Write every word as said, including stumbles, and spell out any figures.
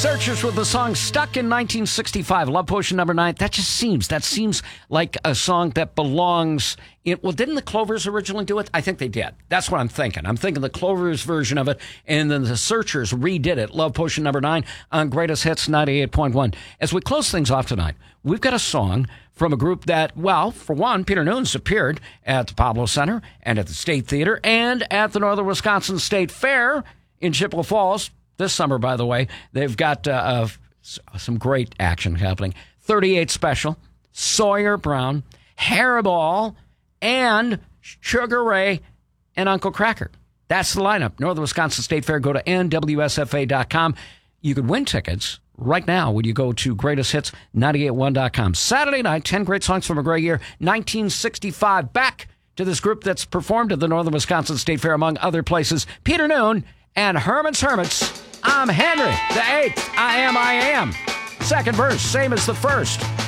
Searchers with the song Stuck in nineteen sixty-five. Love Potion number nine. That just seems, that seems like a song that belongs in, well, didn't the Clovers originally do it? I think they did. That's what I'm thinking. I'm thinking the Clovers version of it, and then the Searchers redid it. Love Potion number nine on Greatest Hits ninety-eight point one. As we close things off tonight, we've got a song from a group that, well, for one, Peter Noon's appeared at the Pablo Center and at the State Theater and at the Northern Wisconsin State Fair in Chippewa Falls. This summer, by the way, they've got uh, uh, some great action happening. thirty-eight Special, Sawyer Brown, Hairball, and Sugar Ray and Uncle Cracker. That's the lineup. Northern Wisconsin State Fair. Go to N W S F A dot com. You could win tickets right now when you go to greatest hits ninety-eight one dot com. Saturday night, ten great songs from a great year, nineteen sixty-five. Back to this group that's performed at the Northern Wisconsin State Fair, among other places, Peter Noon and Herman's Hermits. I'm Henry, the eighth. I am, I am. Second verse, same as the first.